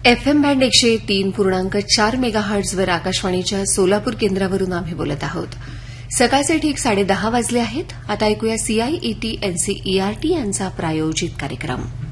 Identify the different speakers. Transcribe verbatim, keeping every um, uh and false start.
Speaker 1: FM band एकशे तीन पूर्णांक चार मेगाहर्ट्झवर आकाशवाणीच्या सोलापूर केंद्रावरून आम्ही बोलत आहोत. सकाळचे ठीक साडेदहा वाजले आहेत. आता ऐकूया सीआयईटी एनसीईआरटी यांचा प्रायोजित कार्यक्रम.